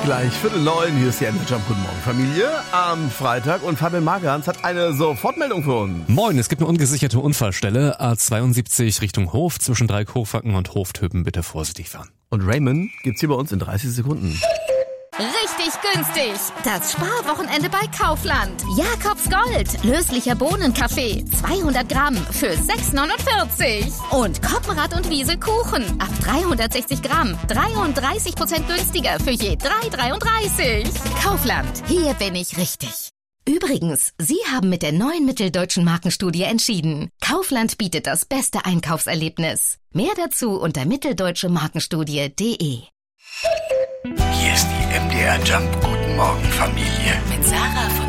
gleich 8:45. Hier ist die MDR Jump. Guten Morgen, Familie. Am Freitag. Und Fabian Margans hat eine Sofortmeldung für uns. Moin, es gibt eine ungesicherte Unfallstelle. A72 Richtung Hof. Zwischen Dreieck-Hochwacken und Hoftöpen bitte vorsichtig fahren. Und Raymond gibt's hier bei uns in 30 Sekunden. Richtig günstig. Das Sparwochenende bei Kaufland. Jakobs Gold. Löslicher Bohnenkaffee. 200 Gramm für 6,49. Und Koppenrad und Wiese Kuchen. Ab 360 Gramm. 33% günstiger für je 3,33. Kaufland. Hier bin ich richtig. Übrigens, Sie haben mit der neuen Mitteldeutschen Markenstudie entschieden. Kaufland bietet das beste Einkaufserlebnis. Mehr dazu unter mitteldeutschemarkenstudie.de. Hier ist die MDR Jump. Guten Morgen, Familie. Mit Sarah von